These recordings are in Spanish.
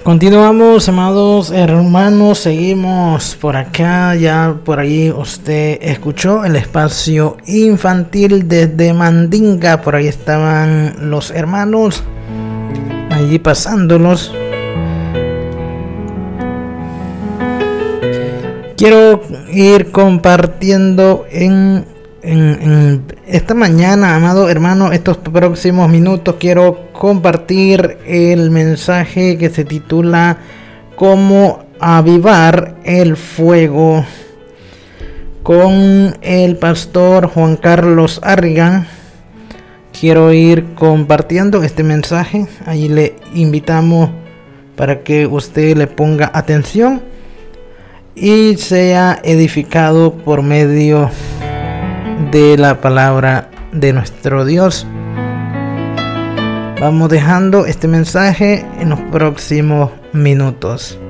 Continuamos, amados hermanos, seguimos por acá. Ya por ahí usted escuchó el espacio infantil desde Mandinga. Por ahí estaban los hermanos allí pasándolos. Quiero ir compartiendo en esta mañana, amado hermano, estos próximos minutos quiero compartir el mensaje que se titula "Cómo avivar el fuego", con el pastor Juan Carlos Arrigan. Quiero ir compartiendo este mensaje. Allí le invitamos para que usted le ponga atención y sea edificado por medio de la palabra de nuestro Dios. Vamos dejando este mensaje en los próximos minutos.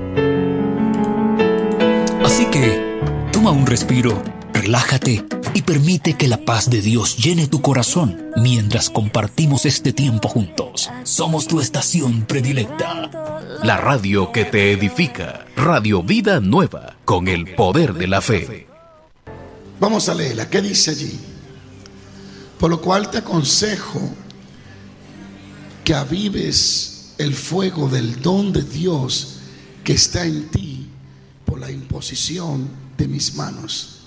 Así que toma un respiro, relájate y permite que la paz de Dios llene tu corazón mientras compartimos este tiempo juntos. Somos tu estación predilecta, la radio que te edifica, Radio Vida Nueva, con el poder de la fe. Vamos a leerla. ¿Qué dice allí? Por lo cual te aconsejo que avives el fuego del don de Dios que está en ti por la imposición de mis manos.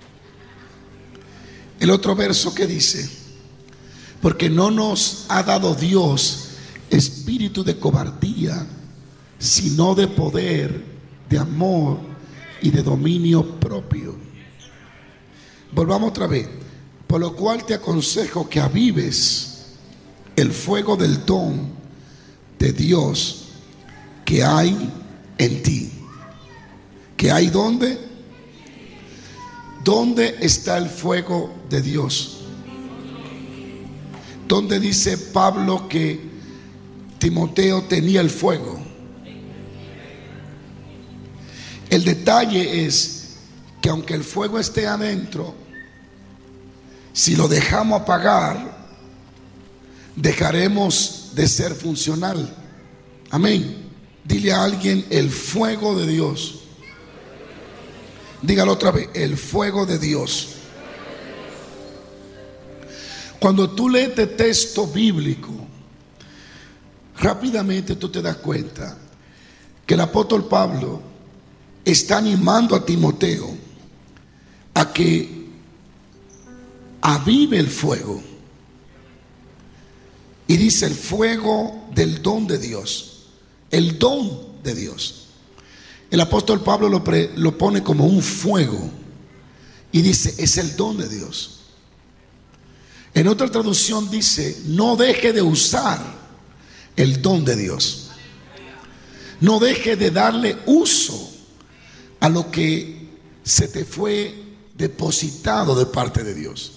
El otro verso que dice: porque no nos ha dado Dios espíritu de cobardía, sino de poder, de amor y de dominio propio. Volvamos otra vez. Por lo cual te aconsejo que avives el fuego del don de Dios que hay en ti. ¿Que hay dónde? ¿Dónde está el fuego de Dios? ¿Dónde dice Pablo que Timoteo tenía el fuego? El detalle es que aunque el fuego esté adentro, si lo dejamos apagar, dejaremos de ser funcional. Amén. Dile a alguien: el fuego de Dios. Dígalo otra vez: el fuego de Dios. Cuando tú lees este texto bíblico, rápidamente tú te das cuenta que el apóstol Pablo está animando a Timoteo a que avive el fuego. Y dice: el fuego del don de Dios. El don de Dios. El apóstol Pablo lo pone como un fuego y dice: es el don de Dios. En otra traducción dice: no deje de usar el don de Dios. No deje de darle uso a lo que se te fue depositado de parte de Dios.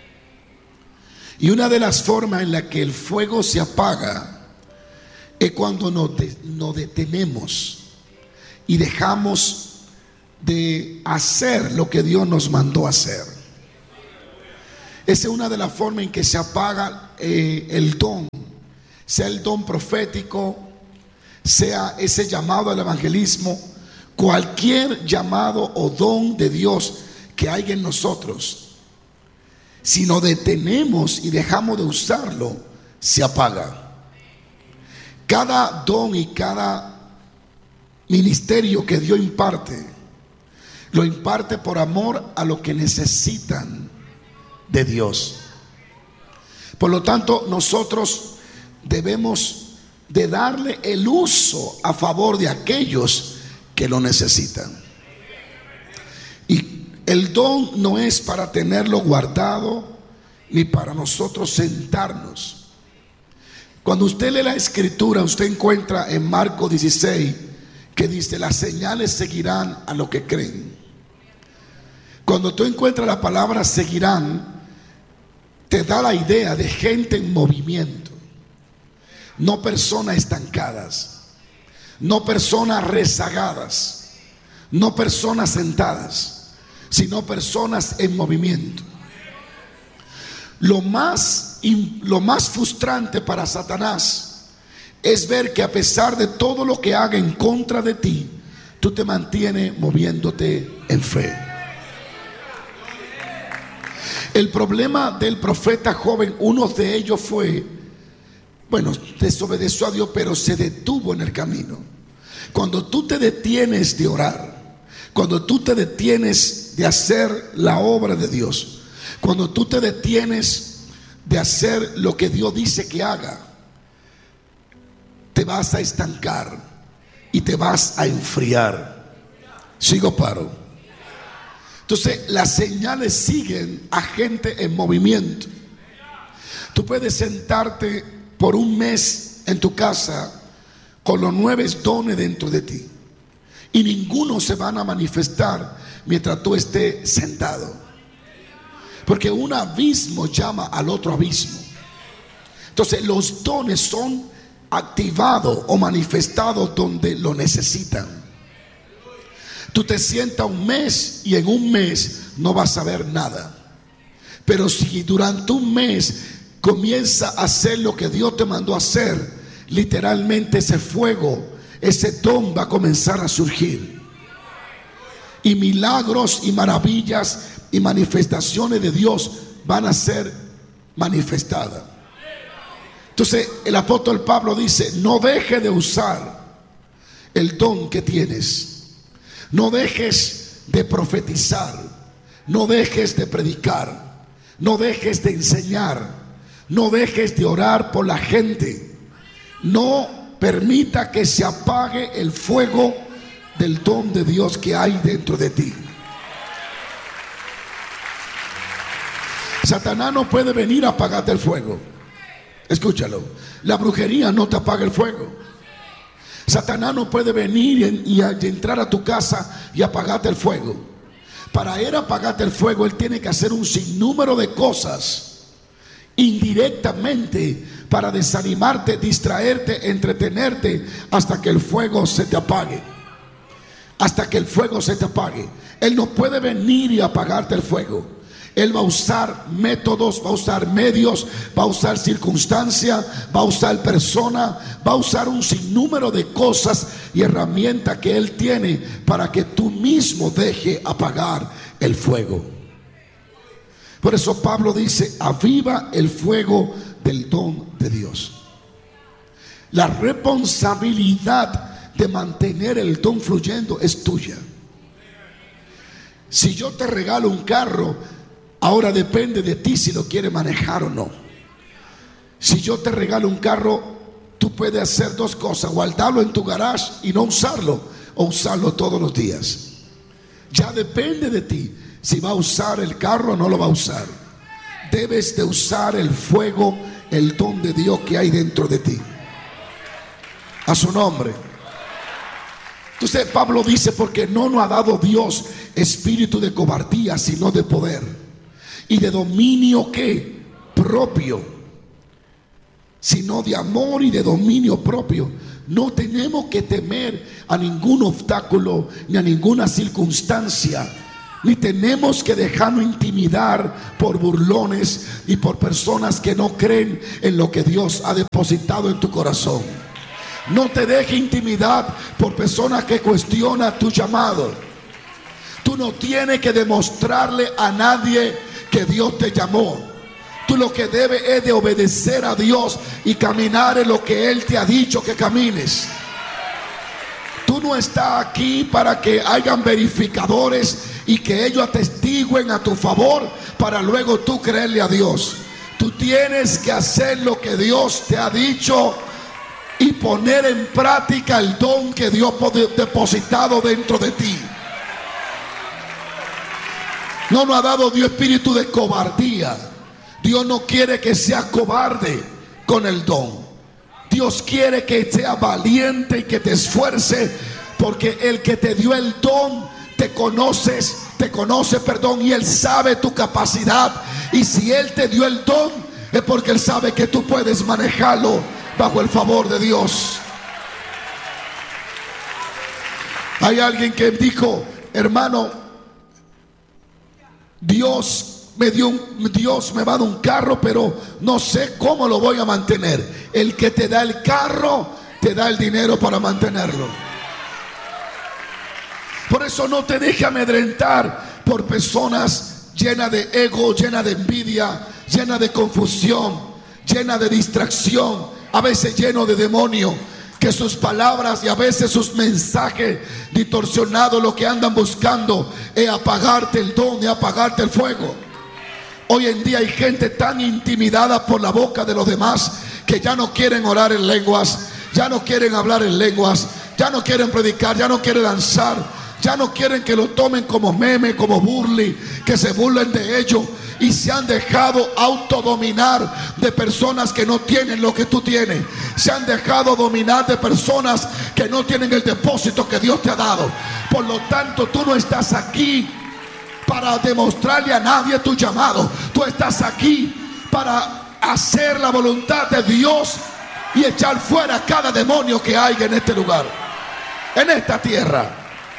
Y una de las formas en la que el fuego se apaga es cuando nos detenemos y dejamos de hacer lo que Dios nos mandó hacer. Esa es una de las formas en que se apaga el don, sea el don profético, sea ese llamado al evangelismo, cualquier llamado o don de Dios que hay en nosotros. Si nos detenemos y dejamos de usarlo, se apaga. Cada don y cada ministerio que Dios imparte, lo imparte por amor a lo que necesitan de Dios. Por lo tanto, nosotros debemos de darle el uso a favor de aquellos que lo necesitan. Y el don no es para tenerlo guardado ni para nosotros sentarnos. Cuando usted lee la escritura, usted encuentra en Marcos 16 que dice: las señales seguirán a los que creen. Cuando tú encuentras la palabra seguirán, te da la idea de gente en movimiento, no personas estancadas, no personas rezagadas, no personas sentadas, sino personas en movimiento. Lo más frustrante para Satanás es ver que a pesar de todo lo que haga en contra de ti, tú te mantienes moviéndote en fe. El problema del profeta joven, uno de ellos fue, desobedeció a Dios, pero se detuvo en el camino. Cuando tú te detienes de orar, cuando tú te detienes de hacer la obra de Dios, cuando tú te detienes de hacer lo que Dios dice que haga, te vas a estancar y te vas a enfriar. Sigo, paro. Entonces las señales siguen a gente en movimiento. Tú puedes sentarte por un mes en tu casa con los 9 dones dentro de ti y ninguno se van a manifestar mientras tú estés sentado, porque un abismo llama al otro abismo. Entonces los dones son activados o manifestados donde lo necesitan. Tú te sientas un mes y en un mes no vas a ver nada, pero si durante un mes comienza a hacer lo que Dios te mandó a hacer, literalmente ese fuego, ese don va a comenzar a surgir, y milagros y maravillas y manifestaciones de Dios van a ser manifestadas. Entonces el apóstol Pablo dice: no dejes de usar el don que tienes, no dejes de profetizar, no dejes de predicar, no dejes de enseñar, no dejes de orar por la gente. No permita que se apague el fuego del don de Dios que hay dentro de ti. Satanás no puede venir a apagarte el fuego. Escúchalo. La brujería no te apaga el fuego. Satanás no puede venir y entrar a tu casa y apagarte el fuego. Para él apagarte el fuego, él tiene que hacer un sinnúmero de cosas indirectamente para desanimarte, distraerte, entretenerte hasta que el fuego se te apague. Hasta que el fuego se te apague. Él no puede venir y apagarte el fuego. Él va a usar métodos, va a usar medios, va a usar circunstancias, va a usar personas, va a usar un sinnúmero de cosas y herramientas que Él tiene para que tú mismo dejes apagar el fuego. Por eso Pablo dice: aviva el fuego del don de Dios. La responsabilidad de mantener el don fluyendo es tuya. Si yo te regalo un carro, ahora depende de ti si lo quieres manejar o no. Si yo te regalo un carro, tú puedes hacer dos cosas: guardarlo en tu garage y no usarlo, o usarlo todos los días. Ya depende de ti si va a usar el carro o no lo va a usar. Debes de usar el fuego, el don de Dios que hay dentro de ti. A su nombre. Entonces Pablo dice: porque no nos ha dado Dios espíritu de cobardía, sino de poder y de dominio ¿qué? Propio. Sino de amor y de dominio propio. No tenemos que temer a ningún obstáculo ni a ninguna circunstancia, ni tenemos que dejarnos intimidar por burlones y por personas que no creen en lo que Dios ha depositado en tu corazón. No te dejes intimidar por personas que cuestionan tu llamado. Tú no tienes que demostrarle a nadie que Dios te llamó. Tú lo que debes es de obedecer a Dios y caminar en lo que Él te ha dicho que camines. Tú no estás aquí para que hayan verificadores y que ellos atestiguen a tu favor para luego tú creerle a Dios. Tú tienes que hacer lo que Dios te ha dicho y poner en práctica el don que Dios ha depositado dentro de ti. No nos ha dado Dios espíritu de cobardía. Dios no quiere que seas cobarde con el don. Dios quiere que seas valiente y que te esfuerces, porque el que te dio el don te conoce, y Él sabe tu capacidad. Y si Él te dio el don, es porque Él sabe que tú puedes manejarlo bajo el favor de Dios. Hay alguien que dijo: hermano, Dios Dios me va a dar un carro, pero no sé cómo lo voy a mantener. El que te da el carro, te da el dinero para mantenerlo. Por eso no te dejes amedrentar por personas llenas de ego, llenas de envidia, llenas de confusión, llenas de distracción, a veces lleno de demonio, que sus palabras y a veces sus mensajes distorsionados lo que andan buscando es apagarte el don y apagarte el fuego. Hoy en día hay gente tan intimidada por la boca de los demás que ya no quieren orar en lenguas, ya no quieren hablar en lenguas, ya no quieren predicar, ya no quieren danzar, ya no quieren que lo tomen como meme, como burli, que se burlen de ellos, y se han dejado autodominar de personas que no tienen lo que tú tienes. Se han dejado dominar de personas que no tienen el depósito que Dios te ha dado. Por lo tanto, tú no estás aquí para demostrarle a nadie tu llamado. Tú estás aquí para hacer la voluntad de Dios y echar fuera cada demonio que haya en este lugar, en esta tierra.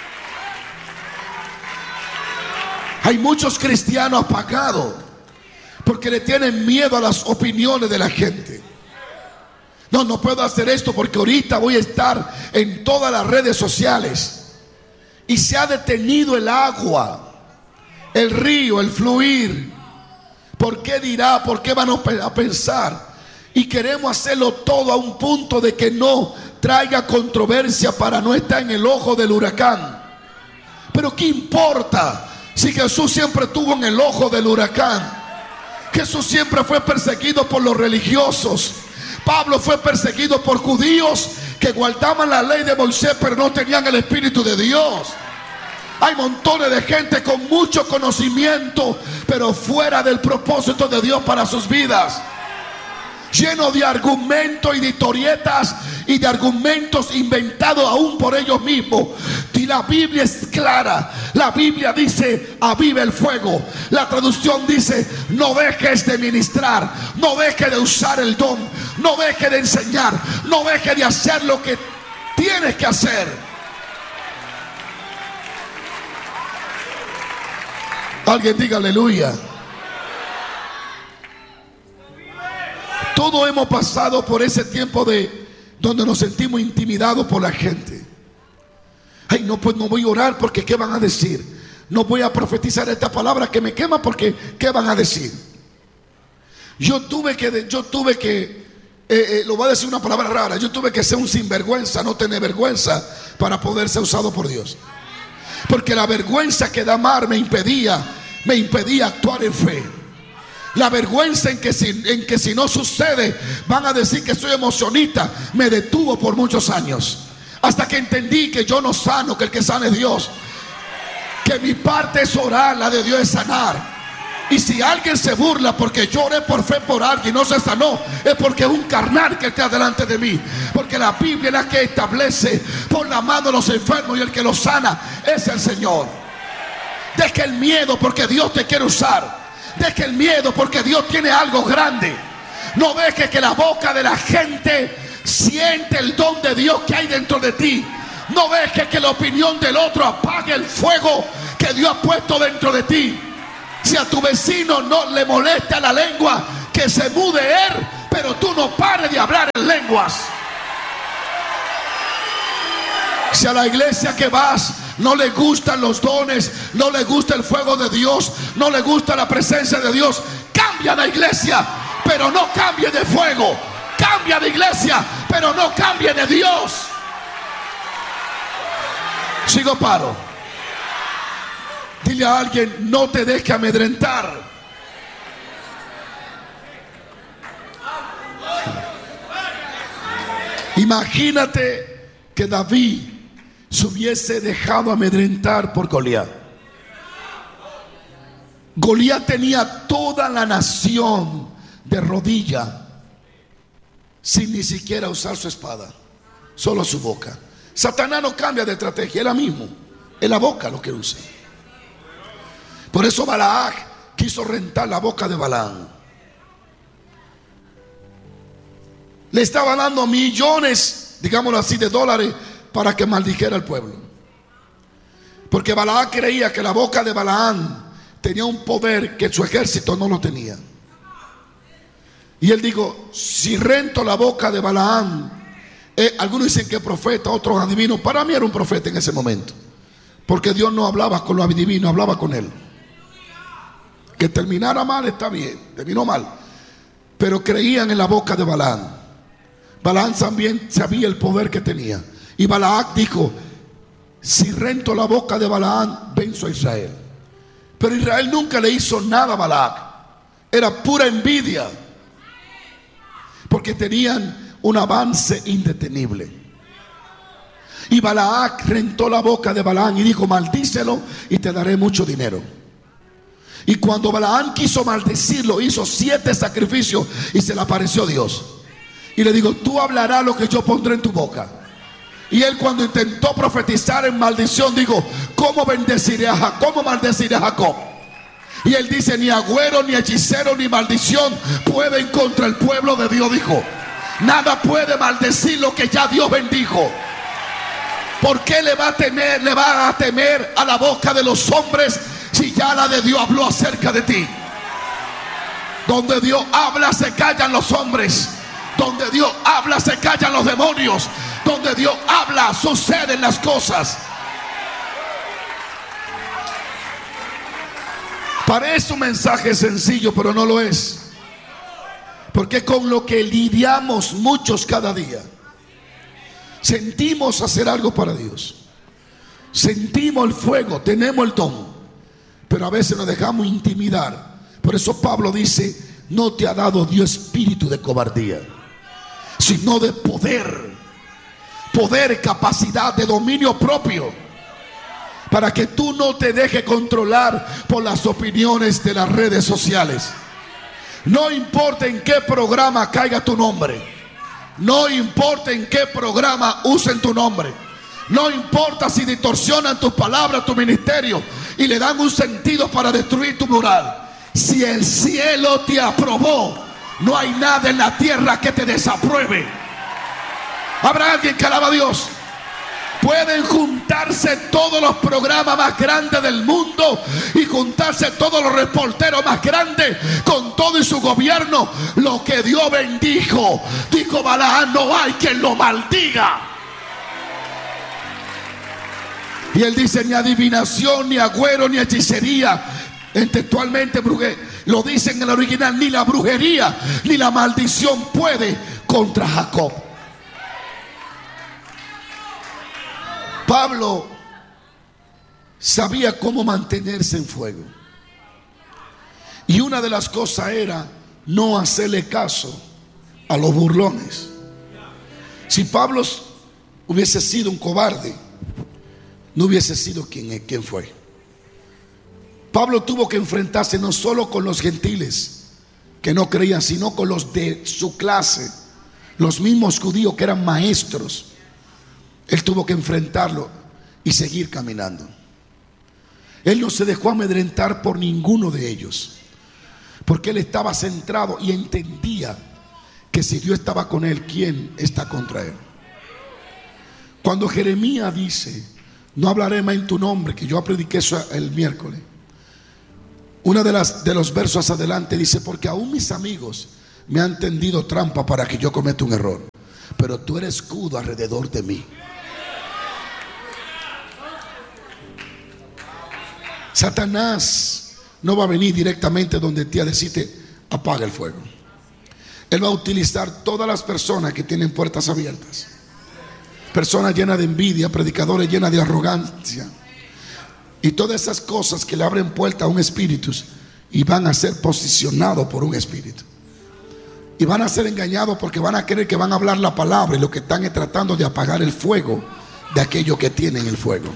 Hay muchos cristianos apagados porque le tienen miedo a las opiniones de la gente. No puedo hacer esto porque ahorita voy a estar en todas las redes sociales. Y se ha detenido el agua, el río, el fluir. ¿Por qué dirá? ¿Por qué van a pensar? Y queremos hacerlo todo a un punto de que no traiga controversia para no estar en el ojo del huracán. Pero ¿qué importa? Si Jesús siempre estuvo en el ojo del huracán. Jesús siempre fue perseguido por los religiosos. Pablo fue perseguido por judíos que guardaban la ley de Moisés pero no tenían el Espíritu de Dios. Hay montones de gente con mucho conocimiento pero fuera del propósito de Dios para sus vidas, lleno de argumentos y de historietas y de argumentos inventados aún por ellos mismos. Y la Biblia es clara. La Biblia dice: aviva el fuego. La traducción dice: no dejes de ministrar, no dejes de usar el don, no dejes de enseñar, no dejes de hacer lo que tienes que hacer. Alguien diga aleluya. Todos hemos pasado por ese tiempo de donde nos sentimos intimidados por la gente. Ay, no, pues no voy a orar porque ¿qué van a decir? No voy a profetizar esta palabra que me quema porque ¿qué van a decir? Yo tuve que, lo voy a decir una palabra rara, yo tuve que ser un sinvergüenza, no tener vergüenza para poder ser usado por Dios. Porque la vergüenza que da amar me impedía actuar en fe. La vergüenza en que si no sucede van a decir que soy emocionista me detuvo por muchos años, hasta que entendí que yo no sano, que el que sana es Dios, que mi parte es orar, la de Dios es sanar. Y si alguien se burla porque yo oré por fe por alguien y no se sanó, es porque es un carnal que está delante de mí. Porque la Biblia es la que establece: pon la mano a los enfermos y el que los sana es el Señor. Deja el miedo porque Dios te quiere usar. Deje el miedo porque Dios tiene algo grande. No deje que la boca de la gente siente el don de Dios que hay dentro de ti. No deje que la opinión del otro apague el fuego que Dios ha puesto dentro de ti. Si a tu vecino no le molesta la lengua, que se mude él, pero tú no pares de hablar en lenguas. Si a la iglesia que vas no le gustan los dones, no le gusta el fuego de Dios, no le gusta la presencia de Dios, cambia de iglesia, pero no cambie de fuego. Cambia de iglesia, pero no cambie de Dios. Sigo paro. Dile a alguien: no te dejes amedrentar. Imagínate que David se hubiese dejado amedrentar por Goliat. Goliat tenía toda la nación de rodilla sin ni siquiera usar su espada, solo su boca. Satanás no cambia de estrategia, es la misma, es la boca lo que usa. Por eso Balac quiso rentar la boca de Balaam. Le estaba dando millones, digámoslo así, de dólares para que maldijera al pueblo. Porque Balaam creía que la boca de Balaam tenía un poder que su ejército no lo tenía. Y él dijo: si rento la boca de Balaam, algunos dicen que es profeta, otros adivinos. Para mí era un profeta en ese momento, porque Dios no hablaba con los adivinos, hablaba con él. Que terminara mal está bien, terminó mal, pero creían en la boca de Balaam. Balaam también sabía el poder que tenía. Y Balaam dijo: si rento la boca de Balaam, venzo a Israel. Pero Israel nunca le hizo nada a Balaam. Era pura envidia, porque tenían un avance indetenible. Y Balaam rentó la boca de Balaam y dijo: maldícelo y te daré mucho dinero. Y cuando Balaam quiso maldecirlo, hizo 7 sacrificios y se le apareció Dios. Y le digo: tú hablarás lo que yo pondré en tu boca. Y él, cuando intentó profetizar en maldición, dijo: ¿cómo bendeciré a Jacob? ¿Cómo maldeciré a Jacob? Y él dice: ni agüero, ni hechicero, ni maldición pueden contra el pueblo de Dios. Dijo: nada puede maldecir lo que ya Dios bendijo. ¿Por qué le va a temer a la boca de los hombres si ya la de Dios habló acerca de ti? Donde Dios habla se callan los hombres. Donde Dios habla se callan los demonios. Donde Dios habla suceden las cosas. Parece un mensaje sencillo, pero no lo es. Porque con lo que lidiamos muchos cada día. Sentimos hacer algo para Dios. Sentimos el fuego, tenemos el don, pero a veces nos dejamos intimidar. Por eso Pablo dice: no te ha dado Dios espíritu de cobardía, sino de poder, capacidad, de dominio propio, para que tú no te dejes controlar por las opiniones de las redes sociales. No importa en qué programa caiga tu nombre, no importa en qué programa usen tu nombre, no importa si distorsionan tus palabras, tu ministerio, y le dan un sentido para destruir tu moral. Si el cielo te aprobó, no hay nada en la tierra que te desapruebe. ¿Habrá alguien que alaba a Dios? Pueden juntarse todos los programas más grandes del mundo y juntarse todos los reporteros más grandes con todo y su gobierno. Lo que Dios bendijo, dijo Balaam, no hay quien lo maldiga. Y él dice: ni adivinación, ni agüero, ni hechicería. Textualmente lo dicen en el original: ni la brujería ni la maldición puede contra Jacob. Pablo sabía cómo mantenerse en fuego. Y una de las cosas era no hacerle caso a los burlones. Si Pablo hubiese sido un cobarde, no hubiese sido quien fue. Pablo tuvo que enfrentarse no solo con los gentiles que no creían, sino con los de su clase, los mismos judíos que eran maestros. Él tuvo que enfrentarlo y seguir caminando. Él no se dejó amedrentar por ninguno de ellos, porque él estaba centrado y entendía que si Dios estaba con él, ¿quién está contra él? Cuando Jeremías dice: no hablaré más en tu nombre, que yo prediqué eso el miércoles, una de los versos adelante dice: porque aún mis amigos me han tendido trampa para que yo cometa un error, pero tú eres escudo alrededor de mí. Satanás no va a venir directamente donde ti a decirte: apaga el fuego. Él va a utilizar todas las personas que tienen puertas abiertas, personas llenas de envidia, predicadores llenas de arrogancia y todas esas cosas que le abren puerta a un espíritu, y van a ser posicionados por un espíritu, y van a ser engañados porque van a creer que van a hablar la palabra, y lo que están es tratando de apagar el fuego de aquellos que tienen el fuego.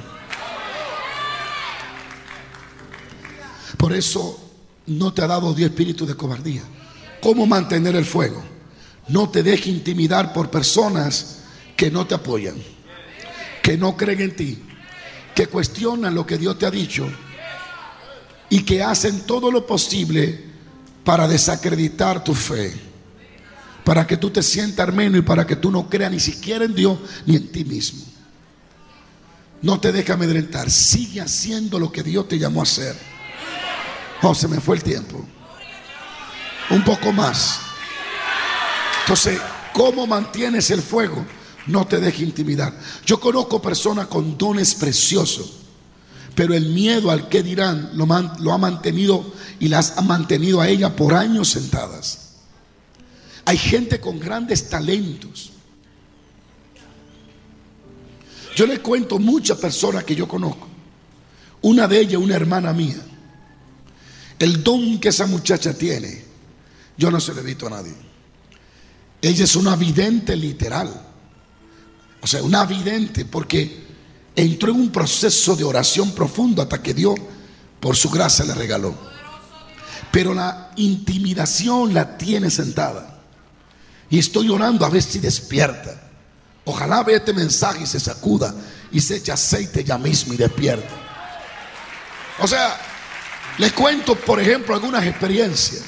Por eso no te ha dado Dios espíritu de cobardía. ¿Cómo mantener el fuego? No te dejes intimidar por personas que no te apoyan, que no creen en ti, que cuestionan lo que Dios te ha dicho y que hacen todo lo posible para desacreditar tu fe, para que tú te sientas menos y para que tú no creas ni siquiera en Dios ni en ti mismo. No te dejes amedrentar, sigue haciendo lo que Dios te llamó a hacer. Oh, se me fue el tiempo. Un poco más. Entonces, ¿cómo mantienes el fuego? No te dejes intimidar. Yo conozco personas con dones preciosos, pero el miedo al que dirán lo ha mantenido y las ha mantenido a ella por años sentadas. Hay gente con grandes talentos. Yo le cuento muchas personas que yo conozco. Una de ellas, una hermana mía. El don que esa muchacha tiene, yo no se lo he visto a nadie. Ella es una vidente literal. O sea, una vidente, porque entró en un proceso de oración profundo hasta que Dios, por su gracia, le regaló. Pero la intimidación la tiene sentada. Y estoy orando a ver si despierta. Ojalá vea este mensaje y se sacuda y se eche aceite ya mismo y despierta. O sea, les cuento, por ejemplo, algunas experiencias.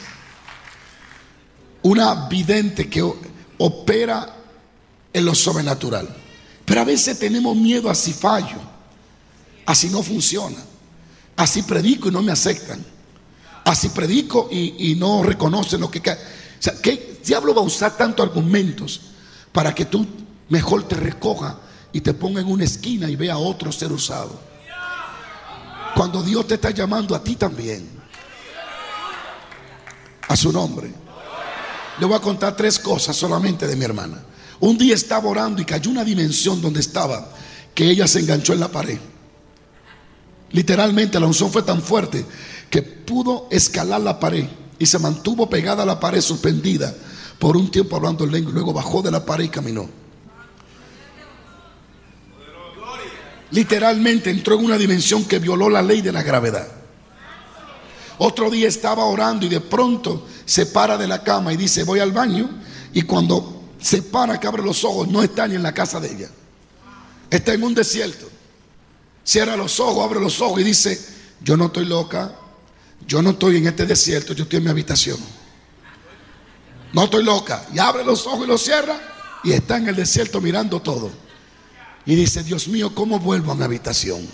Una vidente que opera en lo sobrenatural. Pero a veces tenemos miedo a si fallo, a si no funciona, a si predico y no me aceptan, a si predico y no reconocen lo que cae. O sea, ¿qué diablo va a usar tantos argumentos para que tú mejor te recoja y te ponga en una esquina y vea a otro ser usado? Cuando Dios te está llamando a ti también, a su nombre. Le voy a contar 3 cosas solamente de mi hermana. Un día estaba orando y cayó una dimensión donde estaba, que ella se enganchó en la pared. Literalmente la unción fue tan fuerte que pudo escalar la pared y se mantuvo pegada a la pared, suspendida por un tiempo hablando en lengua, y luego bajó de la pared y caminó. Literalmente entró en una dimensión que violó la ley de la gravedad. Otro día estaba orando y de pronto se para de la cama y dice: voy al baño. Y cuando se para, que abre los ojos, no está ni en la casa de ella, está en un desierto. Cierra los ojos, abre los ojos y dice: yo no estoy loca, yo no estoy en este desierto, yo estoy en mi habitación. No estoy loca. Y abre los ojos y los cierra y está en el desierto mirando todo. Y dice: Dios mío, ¿cómo vuelvo a mi habitación?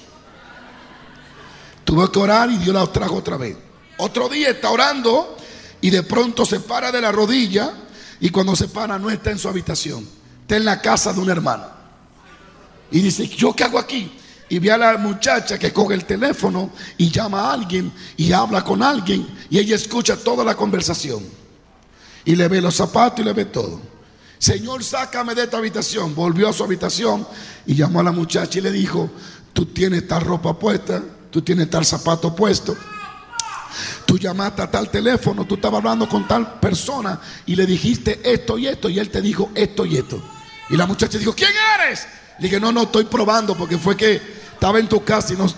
Tuve que orar y Dios la trajo otra vez. Otro día está orando y de pronto se para de la rodilla, y cuando se para no está en su habitación, está en la casa de una hermana. Y dice: ¿yo qué hago aquí? Y ve a la muchacha que coge el teléfono y llama a alguien y habla con alguien, y ella escucha toda la conversación y le ve los zapatos y le ve todo. Señor, sácame de esta habitación. Volvió a su habitación y llamó a la muchacha y le dijo: tú tienes tal ropa puesta, tú tienes tal zapato puesto, tú llamaste a tal teléfono, tú estabas hablando con tal persona y le dijiste esto y esto, y él te dijo esto y esto. Y la muchacha dijo: ¿quién eres? Le dije: no, estoy probando, porque fue que estaba en tu casa y no.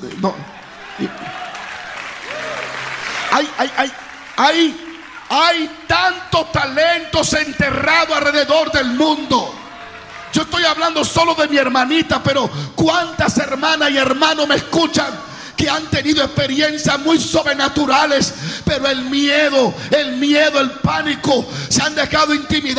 Hay tantos talentos enterrados alrededor del mundo. Yo estoy hablando solo de mi hermanita, pero ¿cuántas hermanas y hermanos me escuchan que han tenido experiencias muy sobrenaturales, pero el miedo, el pánico, se han dejado intimidar